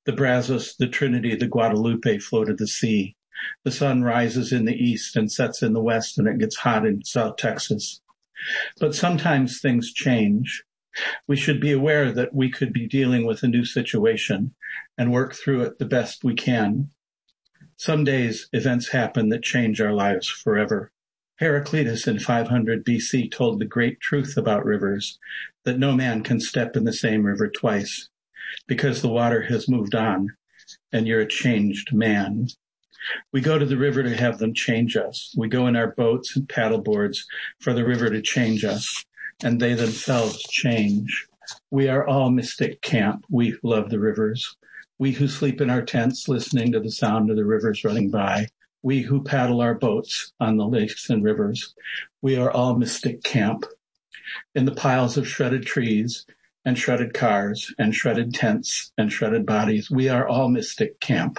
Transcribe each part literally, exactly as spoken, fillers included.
The Brazos, the Trinity, the Guadalupe flow to the sea. The sun rises in the east and sets in the west, and it gets hot in South Texas. But sometimes things change. We should be aware that we could be dealing with a new situation and work through it the best we can. Some days, events happen that change our lives forever. Heraclitus in five hundred B C told the great truth about rivers, that no man can step in the same river twice, because the water has moved on, and you're a changed man. We go to the river to have them change us. We go in our boats and paddleboards for the river to change us, and they themselves change. We are all Mystic Camp. We who love the rivers. We who sleep in our tents listening to the sound of the rivers running by. We who paddle our boats on the lakes and rivers. We are all Mystic Camp. In the piles of shredded trees and shredded cars and shredded tents and shredded bodies, we are all Mystic Camp.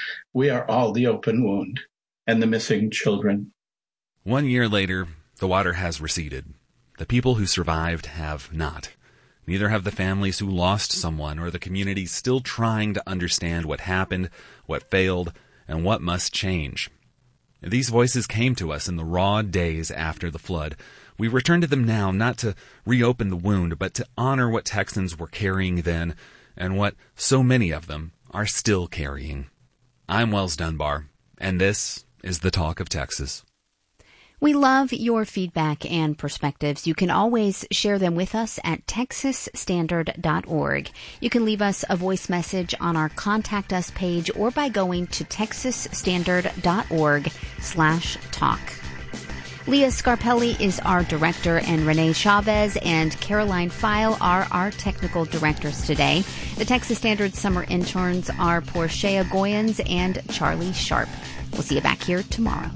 We are all the open wound and the missing children. One year later, the water has receded. The people who survived have not. Neither have the families who lost someone or the communities still trying to understand what happened, what failed, and what must change. These voices came to us in the raw days after the flood. We return to them now not to reopen the wound, but to honor what Texans were carrying then and what so many of them are still carrying. I'm Wells Dunbar, and this is The Talk of Texas. We love your feedback and perspectives. You can always share them with us at texas standard dot org. You can leave us a voice message on our Contact Us page or by going to texas standard dot org slash talk. Leah Scarpelli is our director, and Renee Chavez and Caroline File are our technical directors today. The Texas Standard summer interns are Portia Goyens and Charlie Sharp. We'll see you back here tomorrow.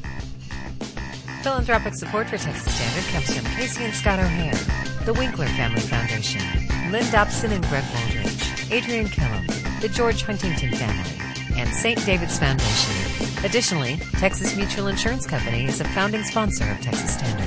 Philanthropic support for Texas Standard comes from Casey and Scott O'Hare, the Winkler Family Foundation, Lynn Dobson and Greg Wooldridge, Adrian Killam, the George Huntington family, and Saint David's Foundation. Additionally, Texas Mutual Insurance Company is a founding sponsor of Texas Standard.